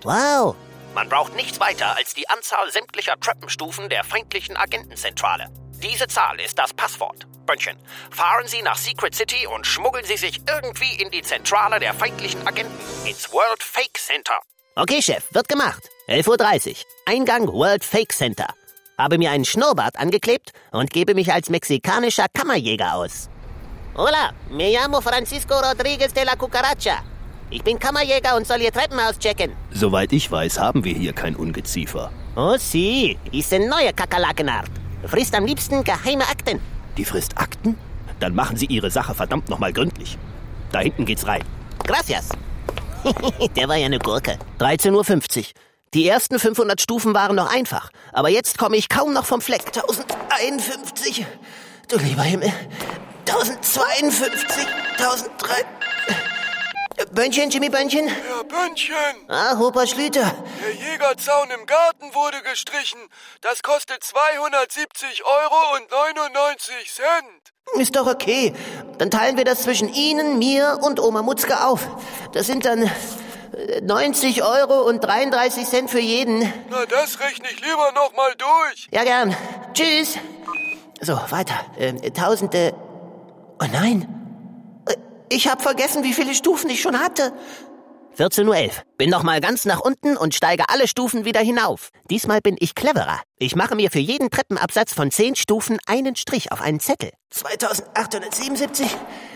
Wow. Man braucht nichts weiter als die Anzahl sämtlicher Treppenstufen der feindlichen Agentenzentrale. Diese Zahl ist das Passwort. Bönnchen, fahren Sie nach Secret City und schmuggeln Sie sich irgendwie in die Zentrale der feindlichen Agenten, ins World Fake Center. Okay, Chef, wird gemacht. 11:30 Uhr. Eingang World Fake Center. Habe mir einen Schnurrbart angeklebt und gebe mich als mexikanischer Kammerjäger aus. Hola, me llamo Francisco Rodriguez de la Cucaracha. Ich bin Kammerjäger und soll Ihr Treppenhaus checken. Soweit ich weiß, haben wir hier kein Ungeziefer. Oh, sie, ist eine neue Kakerlakenart. Frisst am liebsten geheime Akten. Die frisst Akten? Dann machen Sie Ihre Sache verdammt nochmal gründlich. Da hinten geht's rein. Gracias. Der war ja eine Gurke. 13:50 Uhr. Die ersten 500 Stufen waren noch einfach. Aber jetzt komme ich kaum noch vom Fleck. 1051. Du lieber Himmel. 1052. 1003. Bönnchen, Jimmy Bönnchen? Ja, Bönnchen. Ah, Hoper Schlüter. Der Jägerzaun im Garten wurde gestrichen. Das kostet 270 Euro und 99 Cent. Ist doch okay. Dann teilen wir das zwischen Ihnen, mir und Oma Mutzke auf. Das sind dann 90 Euro und 33 Cent für jeden. Na, das rechne ich lieber noch mal durch. Ja, gern. Tschüss. So, weiter. 1000... Oh nein. Ich habe vergessen, wie viele Stufen ich schon hatte. 14:11 Uhr. Bin noch mal ganz nach unten und steige alle Stufen wieder hinauf. Diesmal bin ich cleverer. Ich mache mir für jeden Treppenabsatz von 10 Stufen einen Strich auf einen Zettel. 2877,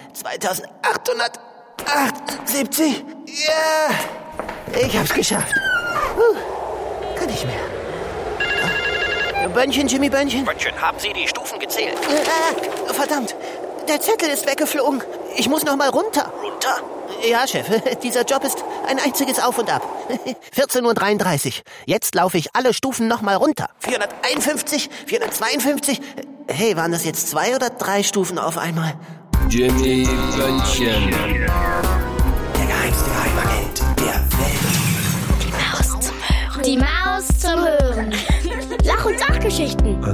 2878. Ja, ich hab's geschafft. Kann nicht mehr. Bönnchen, Jimmy Bönnchen. Bönnchen, haben Sie die Stufen gezählt? Verdammt, der Zettel ist weggeflogen. Ich muss noch mal runter. Runter? Ja, Chef, dieser Job ist ein einziges Auf und Ab. 14:33 Uhr. Jetzt laufe ich alle Stufen noch mal runter. 451, 452. Hey, waren das jetzt 2 oder 3 Stufen auf einmal? Jimmy Bönnchen. Der geheimste Geheimagent der Welt. Die Maus zum Hören. Lach- und Sachgeschichten.